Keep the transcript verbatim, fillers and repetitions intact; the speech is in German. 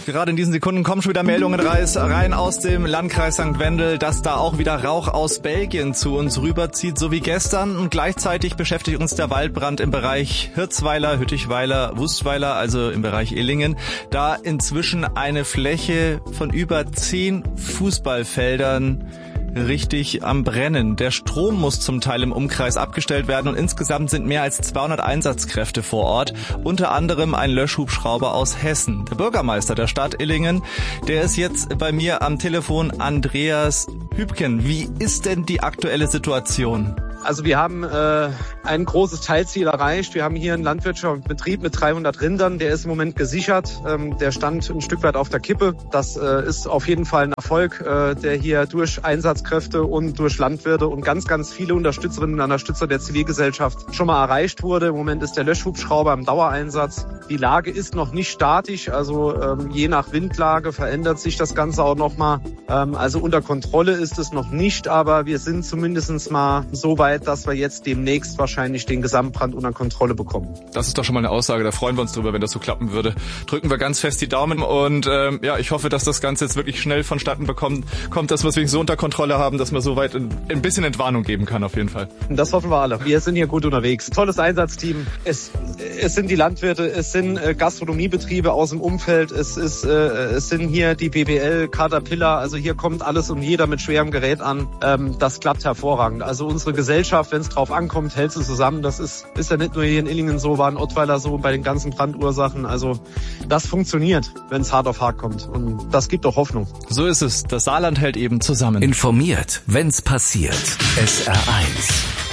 Gerade in diesen Sekunden kommen schon wieder Meldungen rein aus dem Landkreis Sankt Wendel, dass da auch wieder Rauch aus Belgien zu uns rüberzieht, so wie gestern. Und gleichzeitig beschäftigt uns der Waldbrand im Bereich Hirzweiler, Hüttichweiler, Wustweiler, also im Bereich Illingen. Da inzwischen eine Fläche von über zehn Fußballfeldern richtig am Brennen. Der Strom muss zum Teil im Umkreis abgestellt werden und insgesamt sind mehr als zweihundert Einsatzkräfte vor Ort, unter anderem ein Löschhubschrauber aus Hessen. Der Bürgermeister der Stadt Illingen, der ist jetzt bei mir am Telefon, Andreas Hübken. Wie ist denn die aktuelle Situation? Also wir haben äh, ein großes Teilziel erreicht. Wir haben hier einen landwirtschaftlichen Betrieb mit dreihundert Rindern. Der ist im Moment gesichert. Ähm, der stand ein Stück weit auf der Kippe. Das äh, ist auf jeden Fall ein Erfolg, äh, der hier durch Einsatzkräfte und durch Landwirte und ganz, ganz viele Unterstützerinnen und Unterstützer der Zivilgesellschaft schon mal erreicht wurde. Im Moment ist der Löschhubschrauber im Dauereinsatz. Die Lage ist noch nicht statisch. Also ähm, je nach Windlage verändert sich das Ganze auch noch mal. Ähm, also unter Kontrolle ist es noch nicht, aber wir sind zumindest mal so weit, dass wir jetzt demnächst wahrscheinlich den Gesamtbrand unter Kontrolle bekommen. Das ist doch schon mal eine Aussage, da freuen wir uns drüber, wenn das so klappen würde. Drücken wir ganz fest die Daumen und ähm, ja, ich hoffe, dass das Ganze jetzt wirklich schnell vonstatten bekommt, kommt, dass wir es wirklich so unter Kontrolle haben, dass man so weit ein, ein bisschen Entwarnung geben kann auf jeden Fall. Das hoffen wir alle. Wir sind hier gut unterwegs. Tolles Einsatzteam. Es, es sind die Landwirte, es sind äh, Gastronomiebetriebe aus dem Umfeld, es, ist, äh, es sind hier die B B L, Caterpillar, also hier kommt alles und jeder mit schwerem Gerät an. Ähm, das klappt hervorragend. Also unsere Gesellschaft, wenn es drauf ankommt, hält sie zusammen. Das ist, ist ja nicht nur hier in Illingen so, war in Ottweiler so, bei den ganzen Brandursachen. Also das funktioniert, wenn es hart auf hart kommt. Und das gibt doch Hoffnung. So ist es. Das Saarland hält eben zusammen. Informiert, wenn's passiert. S R eins.